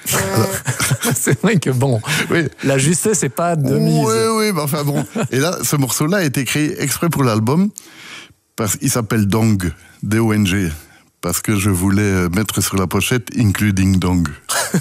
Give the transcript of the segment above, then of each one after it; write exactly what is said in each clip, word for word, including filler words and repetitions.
Alors... c'est vrai que bon, oui. La justesse n'est pas de mise. Oui, oui, mais enfin bon. Et là, ce morceau-là a été créé exprès pour l'album, parce qu'il s'appelle Dong, D O N G, parce que je voulais mettre sur la pochette Including Dong.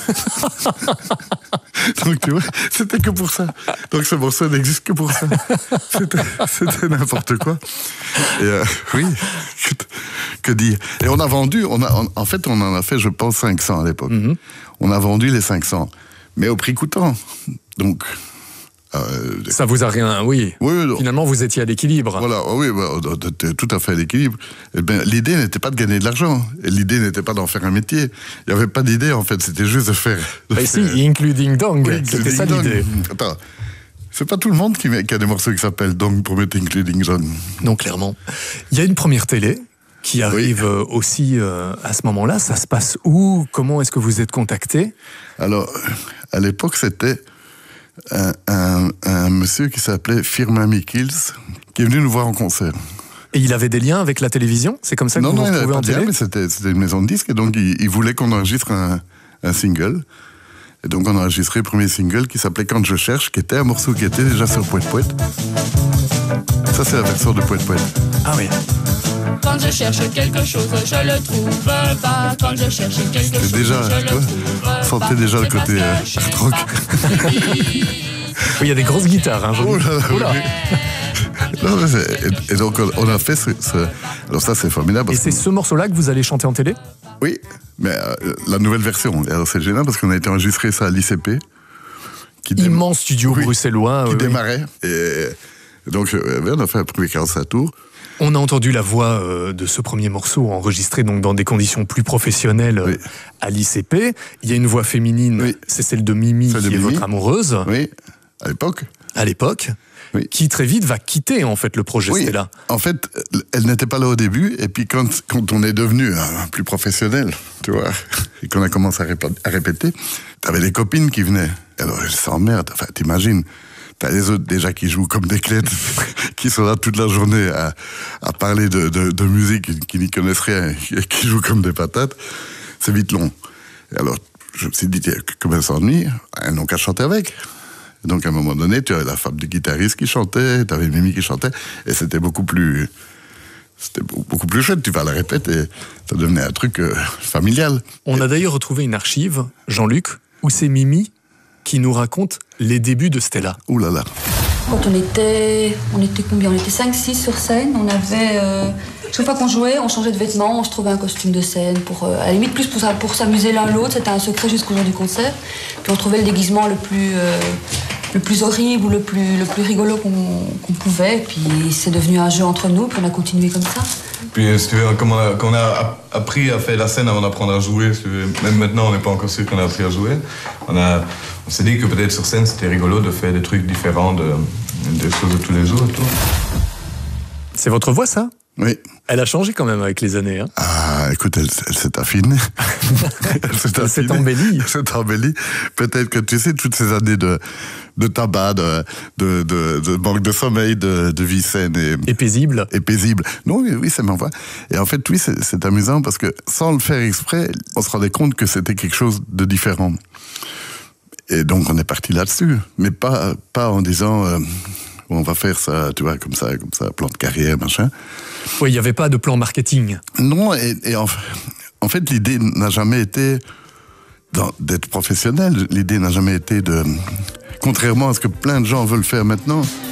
Donc tu vois, c'était que pour ça. Donc ce morceau n'existe que pour ça. C'était, c'était n'importe quoi. Et euh, oui, que, que dire. Et on a vendu, on a, on, en fait on en a fait je pense cinq cents à l'époque. Mm-hmm. On a vendu les cinq cents, mais au prix coûtant. Donc... Euh, ça vous a rien, oui. oui non. Finalement, vous étiez à l'équilibre. Voilà, oui, tout à fait à l'équilibre. Et bien, l'idée n'était pas de gagner de l'argent. Et l'idée n'était pas d'en faire un métier. Il n'y avait pas d'idée, en fait. C'était juste de faire... De bah faire... Si, Including Dong, oui, c'était ça dong. L'idée. Attends, c'est pas tout le monde qui, met, qui a des morceaux qui s'appellent Dong pour mettre Including Dong. Non, clairement. Il y a une première télé qui arrive oui. aussi euh, à ce moment-là. Ça se passe où? Comment est-ce que vous êtes contacté? Alors, à l'époque, c'était... Un, un, un monsieur qui s'appelait Firmin Mikkels, qui est venu nous voir en concert. Et il avait des liens avec la télévision? C'est comme ça que non, vous non, vous retrouvez en télé? Non, mais c'était, c'était une maison de disques, et donc il, il voulait qu'on enregistre un, un single. Et donc on a enregistré le premier single qui s'appelait Quand je cherche, qui était un morceau qui était déjà sur Poète Poète. Ça, c'est la version de Poète Poète. Ah oui. Quand je cherche quelque chose, je le trouve pas. Quand je cherche quelque chose, déjà, je le trouve pas. On sentait déjà le côté euh, hard rock. Oui, il y a des grosses guitares. Hein, oh là là, oh là. Oui. Non, mais et, et donc on a fait ce, ce... Alors ça c'est formidable. Et c'est ce morceau-là que vous allez chanter en télé? Oui, mais euh, la nouvelle version. Alors c'est gênant parce qu'on a été enregistré ça à l'I C P. Qui dé... Immense studio oui, bruxellois. Qui oui, démarrait. Oui. Et donc on a fait un premier quarante-cinq tours. On a entendu la voix euh, de ce premier morceau enregistré donc dans des conditions plus professionnelles oui. à l'I C P. Il y a une voix féminine, oui. c'est celle de Mimi celle qui de est Mimi. Votre amoureuse. Oui, à l'époque. À l'époque. Oui. Qui très vite va quitter en fait le projet oui. Stella. En fait, elle n'était pas là au début, et puis quand, quand on est devenu un plus professionnel, tu vois, et qu'on a commencé à, répéter, à répéter, t'avais des copines qui venaient. Alors elles s'emmerdent, enfin t'imagines. T'as les autres déjà qui jouent comme des clettes, qui sont là toute la journée à, à parler de, de, de musique, qui n'y connaissent rien, et qui jouent comme des patates. C'est vite long. Et alors, je me suis dit, comme elles s'ennuient, elles n'ont qu'à chanter avec. Et donc, à un moment donné, tu avais la femme du guitariste qui chantait, tu avais Mimi qui chantait, et c'était beaucoup plus, c'était beaucoup plus chouette. Tu vas à la répète et ça devenait un truc euh, familial. On et... a d'ailleurs retrouvé une archive, Jean-Luc, où c'est Mimi qui nous raconte les débuts de Stella. Ouh là là. Quand on était, on était combien? On était cinq six sur scène. On avait, euh, chaque fois qu'on jouait, on changeait de vêtements, on se trouvait un costume de scène. Pour, euh, à la limite, plus pour, pour s'amuser l'un l'autre. C'était un secret jusqu'au jour du concert. Puis on trouvait le déguisement le plus, euh, le plus horrible ou le plus, le plus rigolo qu'on, qu'on pouvait. Puis c'est devenu un jeu entre nous, puis on a continué comme ça. Puis, si tu veux, comme on a, quand on a appris à faire la scène avant d'apprendre à jouer, si tu veux, même maintenant, on n'est pas encore sûr qu'on a appris à jouer. On, a, on s'est dit que peut-être sur scène, c'était rigolo de faire des trucs différents de, des choses de tous les jours. Tout. C'est votre voix, ça? Oui. Elle a changé quand même avec les années. Hein. Ah, écoute, elle, elle s'est affinée. elle s'est, elle s'est embellie. Elle s'est embellie. Peut-être que, tu sais, toutes ces années de, de tabac, de, de, de, de manque de sommeil, de, de vie saine et... Et paisible. Et paisible. Non, oui, oui, ça m'envoie. Et en fait, oui, c'est, c'est amusant parce que, sans le faire exprès, on se rendait compte que c'était quelque chose de différent. Et donc, on est parti là-dessus. Mais pas, pas en disant... Euh, on va faire ça, tu vois, comme ça, comme ça, plan de carrière, machin. Oui, il n'y avait pas de plan marketing. Non, et, et en, en fait, l'idée n'a jamais été dans, d'être professionnel. L'idée n'a jamais été de... Contrairement à ce que plein de gens veulent faire maintenant,